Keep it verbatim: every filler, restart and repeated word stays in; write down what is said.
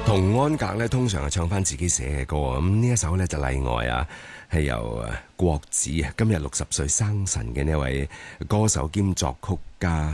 童安格咧通常係唱翻自己寫嘅歌啊，咁呢一首咧就例外啊，係由國子啊今日六十歲生辰嘅呢位歌手兼作曲家